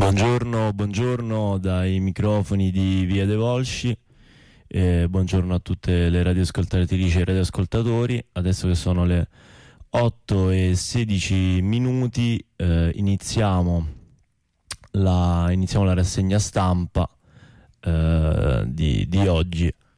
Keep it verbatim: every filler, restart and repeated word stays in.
Buongiorno, buongiorno dai microfoni di Via dei Volsci, eh, buongiorno a tutte le radioascoltatrici e radioascoltatori. Adesso che sono le otto e sedici minuti, eh, iniziamo, la, iniziamo la rassegna stampa eh, di, di oggi.